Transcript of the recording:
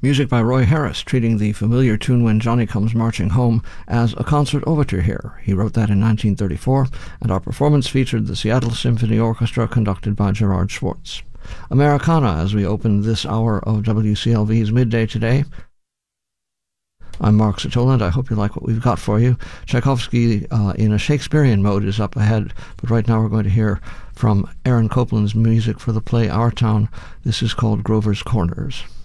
Music by Roy Harris, treating the familiar tune When Johnny Comes Marching Home as a concert overture here. He wrote that in 1934, and our performance featured the Seattle Symphony Orchestra conducted by Gerard Schwartz. Americana as we open this hour of WCLV's Midday Today. I'm Mark Satola, and I hope you like what we've got for you. Tchaikovsky in a Shakespearean mode is up ahead, but right now we're going to hear from Aaron Copland's music for the play Our Town. This is called Grover's Corners.